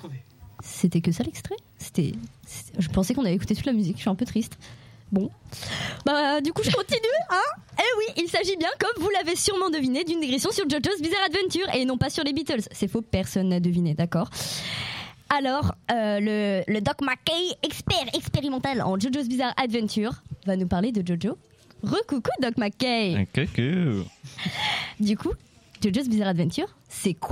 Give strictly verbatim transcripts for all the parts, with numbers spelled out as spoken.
C'était que ça l'extrait. C'était, c'était... Je pensais qu'on avait écouté toute la musique. Je suis un peu triste. Bon, bah du coup je continue, hein. Eh oui, il s'agit bien, comme vous l'avez sûrement deviné, d'une digression sur JoJo's Bizarre Adventure et non pas sur les Beatles. C'est faux, personne n'a deviné, d'accord. Alors, euh, le, le Doc McKay, expert expérimental en JoJo's Bizarre Adventure, va nous parler de JoJo. Re-coucou Doc McKay. Coucou. Du coup, JoJo's Bizarre Adventure, c'est quoi ?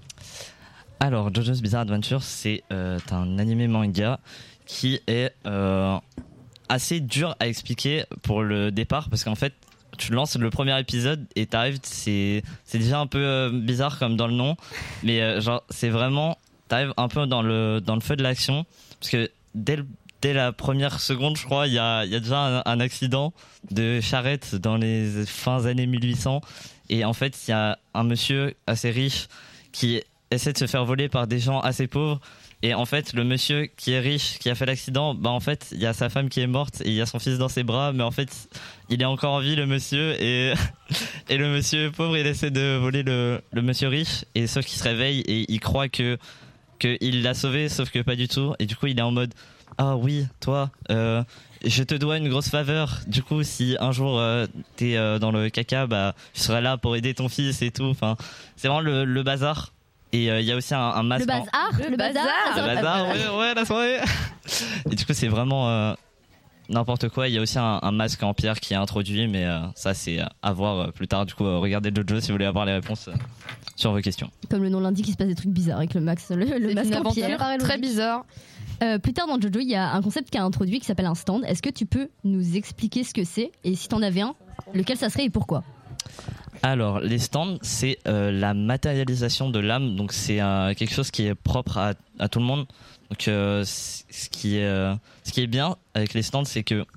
Alors, JoJo's Bizarre Adventure, c'est euh, un animé manga qui est... Euh, assez dur à expliquer pour le départ parce qu'en fait tu lances le premier épisode et t'arrives, c'est c'est déjà un peu euh, bizarre comme dans le nom, mais euh, genre c'est vraiment, t'arrives un peu dans le dans le feu de l'action parce que dès le, dès la première seconde je crois il y a il y a déjà un, un accident de charrette dans les fins années mille huit cents et en fait il y a un monsieur assez riche qui essaie de se faire voler par des gens assez pauvres. Et en fait, le monsieur qui est riche, qui a fait l'accident, bah en fait, il y a sa femme qui est morte et il y a son fils dans ses bras, mais en fait, il est encore en vie, le monsieur, et, et le monsieur pauvre, il essaie de voler le, le monsieur riche, et sauf qu'il se réveille et il croit que, que il l'a sauvé, sauf que pas du tout, et du coup, il est en mode, ah oui, toi, euh, je te dois une grosse faveur, du coup, si un jour euh, t'es euh, dans le caca, bah, je serai là pour aider ton fils et tout, enfin, c'est vraiment le, le bazar. Et il euh, y a aussi un, un masque. Le bazar, le, le bazar, le bazar, ouais, ouais, la soirée. Et du coup, c'est vraiment euh, n'importe quoi. Il y a aussi un, un masque en pierre qui est introduit, mais euh, ça, c'est à voir euh, plus tard. Du coup, euh, regardez JoJo si vous voulez avoir les réponses euh, sur vos questions. Comme le nom l'indique, il se passe des trucs bizarres avec le max, le, le masque en pierre. Très bizarre. Euh, plus tard dans JoJo, il y a un concept qui a introduit qui s'appelle un stand. Est-ce que tu peux nous expliquer ce que c'est et si t'en avais un, lequel ça serait et pourquoi ? Alors, les stands, c'est euh, la matérialisation de l'âme, donc c'est euh, quelque chose qui est propre à, à tout le monde. Donc, euh, ce qui est, euh, ce qui est bien avec les stands, c'est que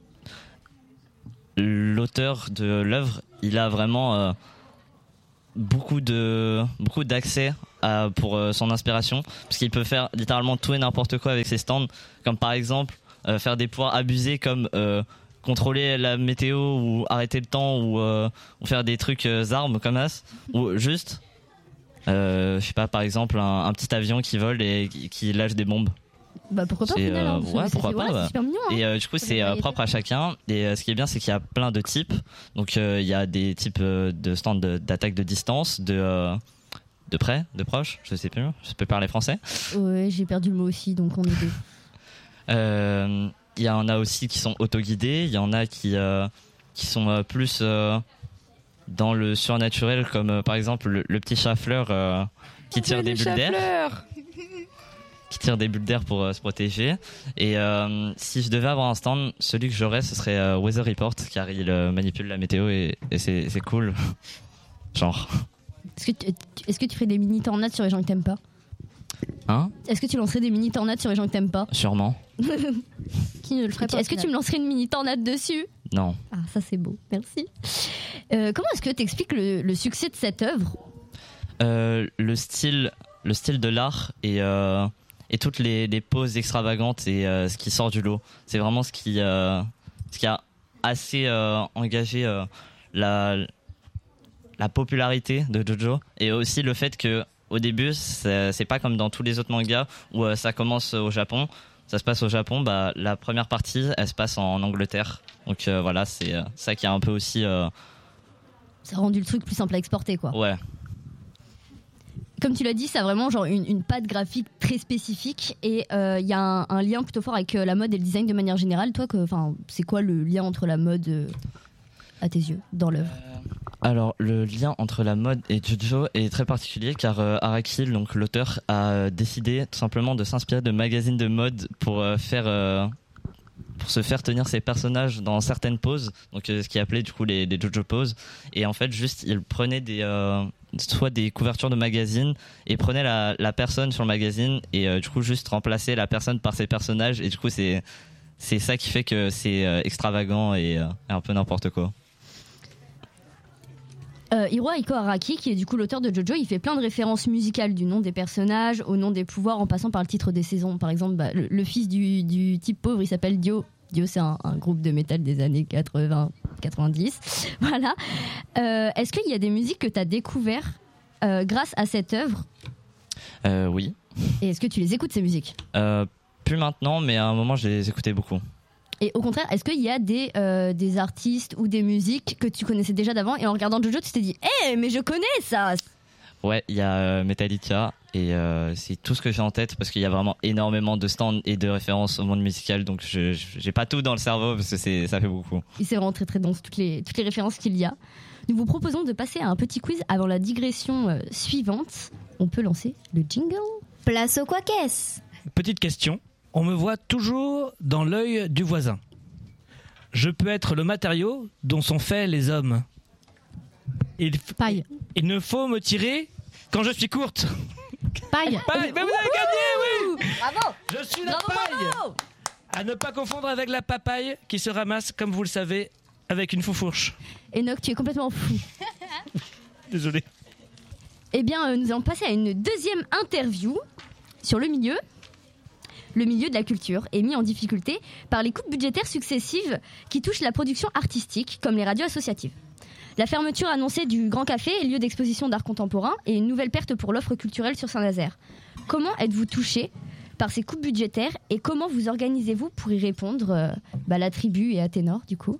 l'auteur de l'œuvre, il a vraiment euh, beaucoup de beaucoup d'accès à, pour euh, son inspiration, parce qu'il peut faire littéralement tout et n'importe quoi avec ses stands, comme par exemple euh, faire des pouvoirs abusés comme euh, contrôler la météo ou arrêter le temps ou, euh, ou faire des trucs euh, armes comme ça, ou juste euh, je sais pas, par exemple un, un petit avion qui vole et qui, qui lâche des bombes. Bah pourquoi pas au C'est, final, hein, euh, ouais, c'est, pourquoi c'est, pas, ouais, bah. c'est super mignon, hein. Et euh, du coup c'est euh, propre à chacun, et euh, ce qui est bien c'est qu'il y a plein de types, donc euh, il y a des types euh, de stands de, d'attaque de distance, de euh, de près, de proche, je sais plus, je peux parler français. Ouais, j'ai perdu le mot aussi, donc on est deux. euh, Il y en a aussi qui sont autoguidés, il y en a qui, euh, qui sont euh, plus euh, dans le surnaturel, comme euh, par exemple le, le petit chat fleur euh, qui tire des bulles d'air. Qui tire des bulles d'air pour euh, se protéger. Et euh, si je devais avoir un stand, celui que j'aurais, ce serait euh, Weather Report, car il euh, manipule la météo et, et c'est, c'est cool. Genre. Est-ce que, tu, est-ce que tu ferais des mini tornades sur les gens que t'aimes pas ? Hein ? Est-ce que tu lancerais des mini tornades sur les gens que t'aimes pas ? Sûrement. Qui ne le ferait pas ? Est-ce que tu me lancerais une mini tornade dessus ? Non. Ah, ça c'est beau, merci. Euh, comment est-ce que tu expliques le, le succès de cette œuvre ? euh, Le style, le style de l'art et, euh, et toutes les, les poses extravagantes et euh, ce qui sort du lot. C'est vraiment ce qui, euh, ce qui a assez euh, engagé euh, la, la popularité de JoJo, et aussi le fait que au début, c'est, c'est pas comme dans tous les autres mangas où euh, ça commence au Japon. Ça se passe au Japon, bah, la première partie, elle se passe en Angleterre. Donc euh, voilà, c'est euh, ça qui a un peu aussi... Euh... Ça a rendu le truc plus simple à exporter, quoi. Ouais. Comme tu l'as dit, ça a vraiment genre une, une patte graphique très spécifique, et il euh, y a un, un lien plutôt fort avec euh, la mode et le design de manière générale. Toi, que, c'est quoi le lien entre la mode, euh, à tes yeux, dans l'œuvre ? Alors, le lien entre la mode et JoJo est très particulier, car euh, Araki, donc l'auteur, a euh, décidé tout simplement de s'inspirer de magazines de mode pour euh, faire euh, pour se faire tenir ses personnages dans certaines poses, donc euh, ce qui est appelé du coup les, les JoJo poses. Et en fait, juste il prenait des euh, soit des couvertures de magazines et prenait la, la personne sur le magazine, et euh, du coup juste remplaçait la personne par ses personnages, et du coup c'est c'est ça qui fait que c'est euh, extravagant et, euh, et un peu n'importe quoi. Euh, Hirohiko Araki, qui est du coup l'auteur de JoJo, il fait plein de références musicales, du nom des personnages au nom des pouvoirs, en passant par le titre des saisons. Par exemple, bah, le, le fils du, du type pauvre, il s'appelle Dio. Dio, c'est un, un groupe de métal des années quatre-vingts quatre-vingt-dix. Voilà. Euh, est-ce qu'il y a des musiques que tu as découvertes euh, grâce à cette œuvre ? euh, Oui. Et est-ce que tu les écoutes, ces musiques ? euh, Plus maintenant, mais à un moment, je les écoutais beaucoup. Et au contraire, est-ce qu'il y a des, euh, des artistes ou des musiques que tu connaissais déjà d'avant et en regardant Jojo, tu t'es dit « Eh, mais je connais ça !» Ouais, il y a euh, Metallica et euh, c'est tout ce que j'ai en tête parce qu'il y a vraiment énormément de stands et de références au monde musical, donc je, je, j'ai pas tout dans le cerveau parce que c'est, ça fait beaucoup. Et c'est vraiment très très dense, toutes les, toutes les références qu'il y a. Nous vous proposons de passer à un petit quiz avant la digression euh, suivante. On peut lancer le jingle. Place au quoi qu'est-ce ? Petite question. On me voit toujours dans l'œil du voisin. Je peux être le matériau dont sont faits les hommes. Il, f- Paille. il ne faut me tirer quand je suis courte. Paille. Paille. Mais vous avez gagné, oui. Bravo. Je suis la Bravo, paille. bravo. À ne pas confondre avec la papaye qui se ramasse, comme vous le savez, avec une foufourche. Enoch, tu es complètement fou. Désolé. Eh bien, euh, nous allons passer à une deuxième interview sur le milieu. Le milieu de la culture est mis en difficulté par les coupes budgétaires successives qui touchent la production artistique, comme les radios associatives. La fermeture annoncée du Grand Café, lieu d'exposition d'art contemporain, et une nouvelle perte pour l'offre culturelle sur Saint-Nazaire. Comment êtes-vous touché par ces coupes budgétaires et comment vous organisez-vous pour y répondre euh, bah, la tribu et Athénor, du coup.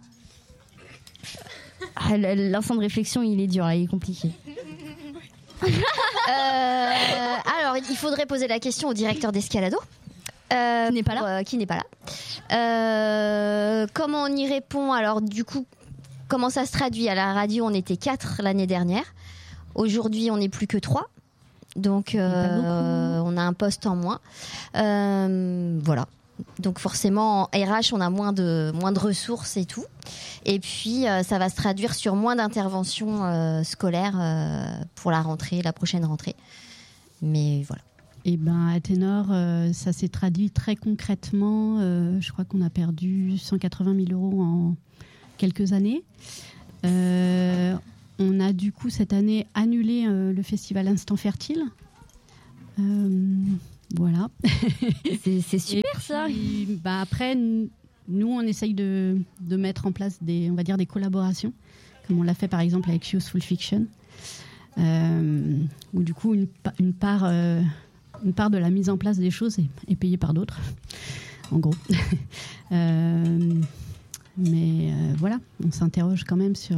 Ah, l'instant de réflexion, il est dur, là, il est compliqué. euh, Alors, il faudrait poser la question au directeur d'Escalado. Euh, Qui n'est pas là. pour, euh, Qui n'est pas là. Euh, comment on y répond ? Alors, du coup, comment ça se traduit ? À la radio, on était quatre l'année dernière. Aujourd'hui, on n'est plus que trois. Donc, euh, on a un poste en moins. Euh, voilà. Donc, forcément, en R H, on a moins de, moins de ressources et tout. Et puis, euh, ça va se traduire sur moins d'interventions euh, scolaires euh, pour la rentrée, la prochaine rentrée. Mais voilà. Et ben à Ténor, euh, ça s'est traduit très concrètement. Euh, je crois qu'on a perdu cent quatre-vingt mille euros en quelques années. Euh, on a du coup cette année annulé euh, le festival Instant Fertile. Euh, voilà. C'est, c'est super Et puis, ça. Bah après, n- nous on essaye de, de mettre en place des, on va dire des collaborations, comme on l'a fait par exemple avec Useful Fiction, euh, où du coup une, pa- une part euh, une part de la mise en place des choses est, est payée par d'autres, en gros. euh, mais euh, voilà, on s'interroge quand même sur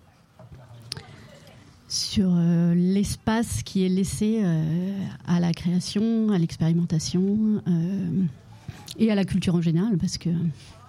sur euh, l'espace qui est laissé euh, à la création, à l'expérimentation euh, et à la culture en général, parce que